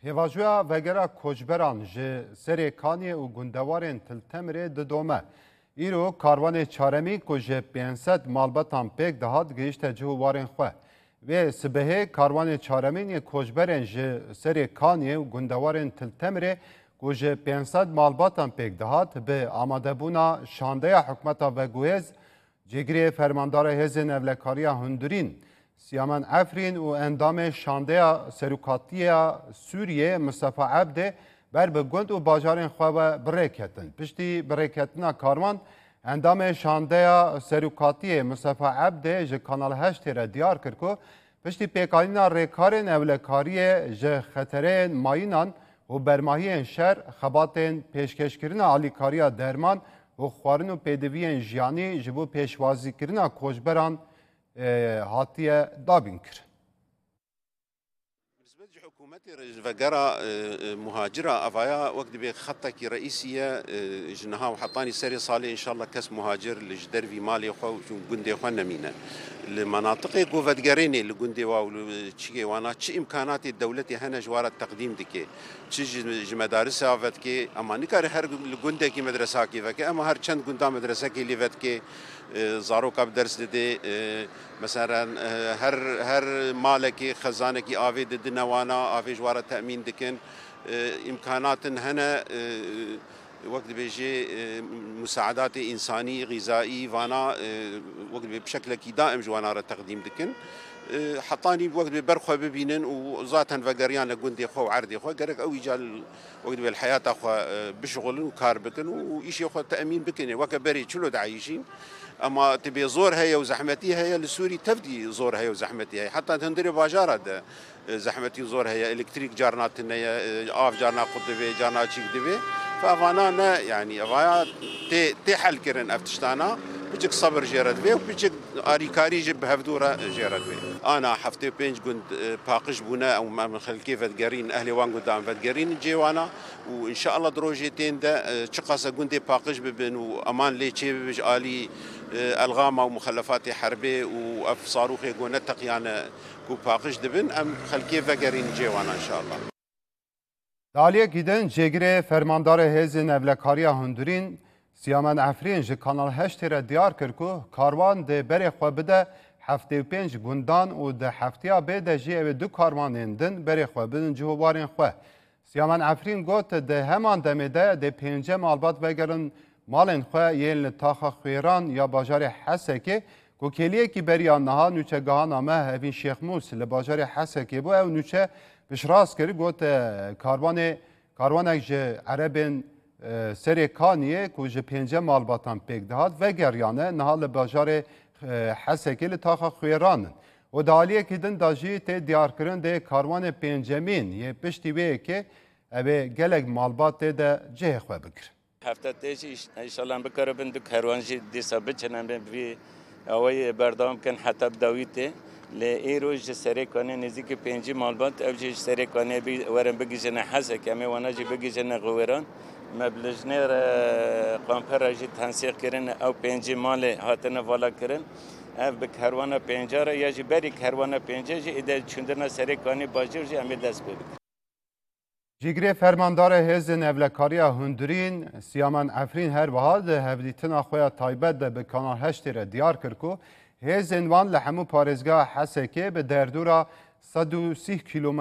Pêvajoya vegera koçberan ji serê Kaniyê û gundewarên Tiltemirê didome. Îro karvanê çaremî ku ji 500 malbetan pêk dihat gihîşte cih û warên xwe. Vê sibehê karvanê çaremîn yê koçberên ji serê Kaniyê û gundewarên Tiltemirê ku ji 500 malbatan pêk dihat bi amadebûna şandeya hikûmeta veguhêz cêgirê fermandara Hêzên Evlekariya Hundirîn Siyaman Efrîn û endamê şandeya serokatiya Sûriyê Mustafa Ebdê ber bi gund û bajarên xwe ve birêketin. Piştî birêketina karvan, endamê şandeya serokatiyê Mustafa Ebdê ji Kanal 8 re diyar kir ku piştî pêkanîna rêkarên evlekariyê ji xetereyên mayînan û bermahiyên şer, xebatên pêşkêşkirina alîkariya derman û xwarin û pêdiviyên jiyanî ji bo pêşwazîkirina koçberan hatiye dabîn kir. حكومتي فقرا مهاجرة أفايا وقت بي خطك رئيسية جنها وحطاني سري صالي إن شاء الله كاس مهاجر لجدر في مالي خو جندي خو نمينة لمناطقي قوفت قريني لجندي واو تشي وانا تشي إمكانات الدولة هنا جوار التقديم دكي تشي مدارس أفت كي أما نكاري هر لجندي كي مدرسة كي فكي أما هر چند جندا مدرسة كي لفت كي زارو كاب درس دي مثلا هر مالكي خزانكي آفي دد نوانا آفي جوار التأمين دكن إمكانات هنا وقت بيجي مساعدات إنساني غذائي وانا وقت بشكل دائم جوانا التقديم دكن حطاني وقت برخوا ببينن وذاتا فقريان لقندي خو وعردي خو قرق او يجال وقت بالحياة اخو بشغل وكار بكن وإشي اخو تأمين بكن وكبري شلو دعايشين اما تبي زور هي وزحمتي هي لسوري تفدي زور هي وزحمتي هي حتى تندري باجارة زحمتي زور هي الكتريك جارنا تنيا آف جارنا قطبي جارنا تشيك دبي فافانا يعني افايا تي حل كرن افتشتانا بيجيك صبر جيرد بي وبيجيك اريكاري جيب هفدورة جيرد بي انا حفتي بينج كنت باقش بنا او من خلال كيف تقرين اهلي وان قدام فتقرين جيوانا وان شاء الله دروجيتين ده تشقص كنت باقش ببن وامان لي تشي بيج الي الغامه ومخلفات حربي واف صاروخي قونا تقيانا كو باقش دبن ام خلال كيف تقرين جيوانا ان شاء الله Daliye giden cegire fermandara Hêzên Evlekariya Hundirîn Siyaman Efrîn ji Kanal 8 re diyar kir ku karvan de berê xwe bide 75 gundan û di heftiya bê de jî ew du karvanên din berê xwe bidin cihûbarên xwe. Siyaman Efrîn got de heman demê de dê pênce malbat vegerin malên xwe yên li taxa xwêran ya bajarê Hesekê ku keliyekî beriya niha nûçegahana me hevîn Şêx Mûs li bajarê Hesekê bû ew nûçe piştrast kir got karvanek ji erebên serê Kaniyê ku ji pênce malbatan pêk dihat vegeriyane niha li bajarê Hesekê li taxa xwêranin. O daliyekî din da jî tê diyarkirin dê karvanê pêncemîn yê piştî wê yekê ev ê gelek malbat tê de cihê xwe bikir. Hefta tê jî înşallah bikaribin du kerwan jî dîsa biçinin vî awayê berdewam bikin heta bi dawî tê. Li îro ji serê Kaniyê nêzîkî pêncî malbat ev jî ji serê Kaniyê werin bigîjine Hesekê em ê wana jî bigîjine xwêran. Me bi lijnêr kampera jî tensîq kirin ew pêncî malê hatine vala kirin. Ev bi kerwana pênca re ya jî berî kerwana pênce jî êde çûndina serê Kaniyê bajêr jî em ê dest pê bikin. Cîgirê fermandara Hêzên Evlekariya Hundirîn Siyaman Efrîn her wiha di hevdîtina xwe ya taybet de bi Kanal 8 re diyar kir ku hêzên wan li hemû parêzgeha Hesekê bi derdora 130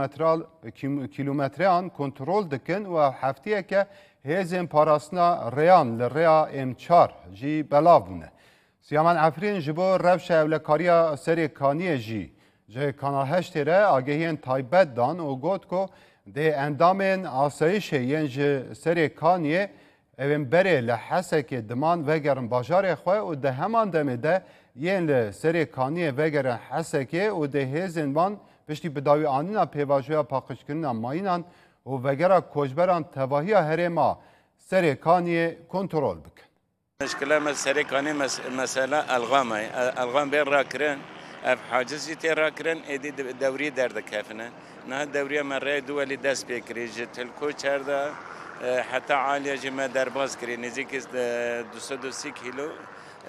kilometreyan kontrol dikin û heftiyeke hêzên parastina rêyan li rêya M4 jî belav bûne. Siyaman Efrîn ji bo rewşa evlekariya serê Kaniyê jî ji Kanal 8 re agehiyên taybet dan û got ku dê endamên asayişê yên ji serê Kaniyê evên berê li Hesekê diman vegerin bajarê xwe û di heman demê de yên li serê Kaniyê vegerin Hesekê û dê hêzên wan piştî bi dawî anîna pêvajoya paqijkirina mayînan û vegera koçberan tevahiya herêma serê Kaniyê kontrol bikin. Meşkila me serê Kaniyê mesela elgama ye. Elgam bê rakirin ev haciz jî tê rakirin êdî dewrî derdikevine. Niha dewriya me rê du welî dest pê kirî ji Tilkoçer de heta aliya jî me derbas kirî nêzîkî 230 kilo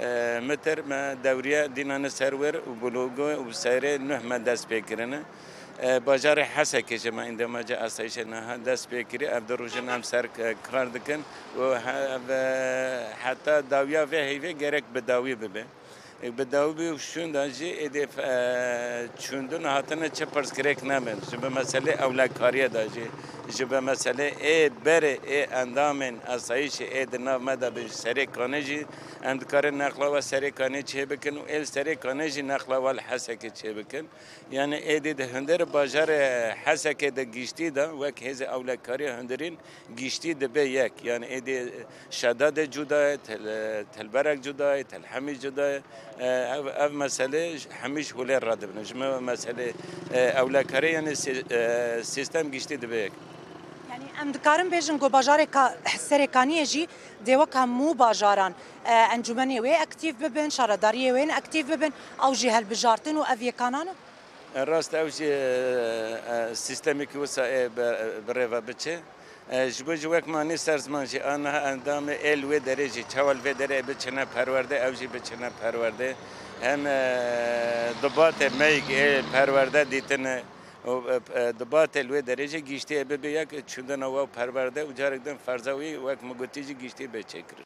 متر ما دورية دينا نسرور وبلوغو وسيرة نه ما دست بكرنا باجار حسك جماعة عندما جاء أسايشنا دست بكري أبدو روجن هم سر كار دكن و حتى داويا في هيفي جرك بداوي ببه بداوي وشون داجي إدي شوندون هاتنا چپرس کرک نمن جب مسئله اولاد کاری داجی جب مسئله بره اندامن اسایش دنا مدا به سری کانجی اند کار نقلا و سری کانه چه بکن و ال سری کانجی نقلا و حسک چه بکن یعنی ایدی ده هندر بازار حسک ده گشتی ده وک هز اولاد کاری هندرین گشتی ده به یک یعنی ایدی شداد جدا تلبرک جدا تلحمی جدا اف مسئله همیش ولی راد بنجم مسئله اولاد کاری یعنی سیستم گشتی ده به یک يعني ام دكارم بيجن جو باجاري سريكانيه جي ديوك مو باجاران انجمني وي اكتيف ببن شارداريه وين اكتيف ببن او جي هالبجارتن وافي كانان راست او جي سيستميك وسا بريفا بتشي جبو جوك ماني سرزمان جي انا اندام ال وي درجه چاول وي درجه بچنا پرورده او جي بچنا پرورده هم ضباط ميك پرورده دیتن دبات الوی درجه گیشتی به یک چندان و پرورده و جارگدن فرزاوی و یک مگوتیجی گیشتی به چکر.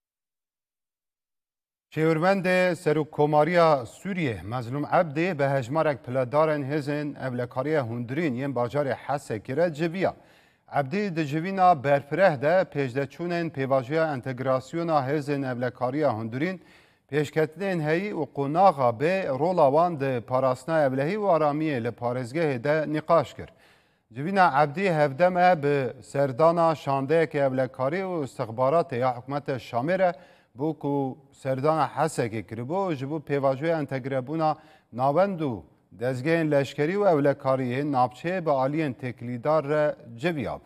شیورمند سروکوماریا سوریه مظلوم عبدی به هجمارک پلدارن هزن اولکاری هندرین یم باجار حسه کره جویا. عبدی دجوینا برپره ده پیجده چونن پیواجویا انتگراسیونا هزن اولکاری هندرین پیشکتین هی و قناغا به رولاوان ده پاراسنا ابلهی و آرامیه لپارزگه ده نقاش کرد. جوینا عبدی هفدمه به سردانا شانده که ابلکاری و استخبارات یا حکومت شامره بو که سردانا حسه که کربو جبو پیواجوی انتگربونا ناوندو دزگین لشکری و ابلکاری نابچه به آلین تکلیدار جویابو.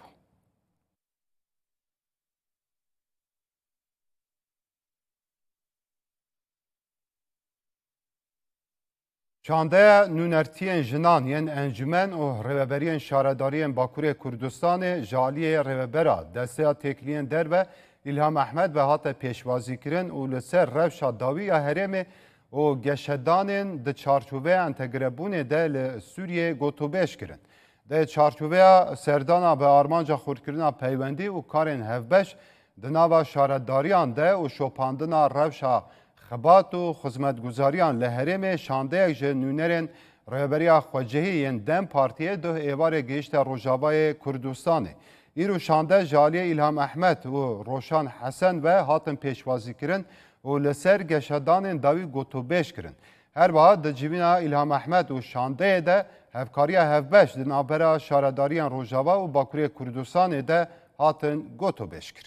شانده نونرتین جنان ین انجمن و روبرین شاردارین باکور کردستان جالی روبرا دسته تکلین دربه الهام احمد به هات پیشوازی کرن و لسر روشا داوی هرم و گشدانین ده چارچوبه انتگربون ده لسوریه گوتوبش کرن. ده چارچوبه سردانا به آرمانجا خورکرنا پیوندی و کارین هفبش دناوا شارداریان ده و شوپاندنا روشا خبات و خدمتگزاریان لهرم شانده یک جنونرین رهبری خواجهی دم پارتیه دو ایوار گیشت روجاوای کردستانه. ایرو شانده جالی الهام احمد و روشان حسن و هاتن پیشوازی کرن و لسر گشدان داوی گوتوبش کرن. هر با د جیبینا الهام احمد و شانده ده هفکاری هفبش دنابرا شارداریان روجاوا و باکوری کردستانه ده هاتن گوتوبش کرن.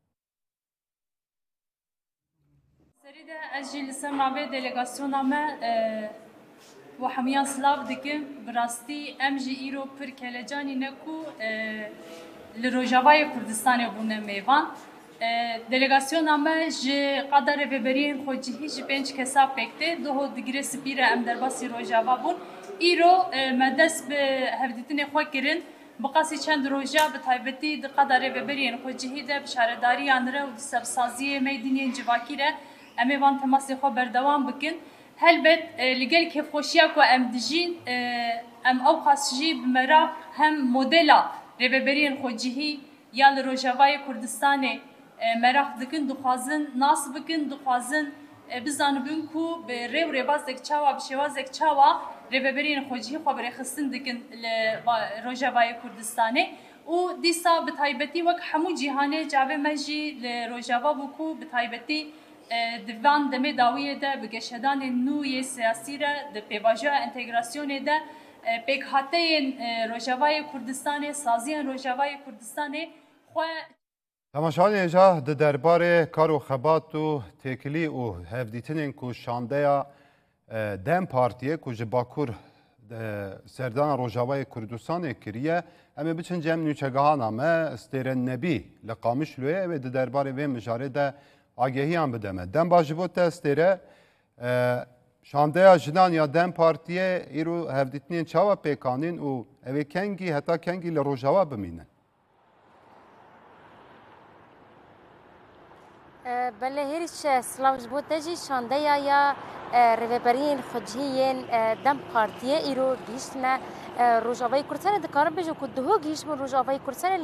از جیل سرنامه دلگاسیونا ما و همیان سلاو دکم براستی ام جی ایرو پر کلجانی نکو لروجاوای کردستان بونه میوان دلگاسیونا ما جی قدر وبرین خوجهی جی پنج کسا پکته دو دیگری سپیر ام درباسی روجاوا بون ایرو مدرس به هفدیتن خو کرن بقاسی چند روجا به تایبتی د قدر وبرین خوجهی ده بشارداری انره و سبسازی میدینین جواکیره امی وان تماسی خو بردوام بکن هلبت لگل کیف خوشیا کو ام دجین ام او خاصجی بمرا هم مدلا رهبرین خوجهی یا لروجاوای کردستان مراخ دکن دخوازن ناس بکن دخوازن بزانبون کو به ریو ریوازک چاوا بشوازک چاوا رهبرین خوجهی خو بر خصن دکن لروجاوای کردستان و دیسا به تایبتی وک همو جهانه جاوه مجی لروجاوا بکو به تایبتی دیوان دمی داویه ده بگشدان نوی سیاسی را ده پیواجه انتگراسیون ده پیکهاته روجاوای کردستان سازیان روجاوای کردستان خو تماشان اینجا ده درباره کار و خبات و تکلی و هفدیتنین کو شانده دم پارتیه کو جباکور سردان روجاوای کردستان کریه اما بچن جمع نیوچگاهان همه استیرن نبی لقامش لویه و ده درباره و مجاره ده آگهی هم بدمه. دم باجبوت تستیره شانده جنان یا دم پارتیه ایرو هفدیتنین چاوا پیکانین و اوی کنگی حتی کنگی لروجاوا بمینن. بله هیچ سلاوش بوده جی شانده یا رهبرین خودجیین دم پارتیه ایرو گیشتنه روجاوی کردستان دکارم بجو که دهو گیش من روجاوی کردستان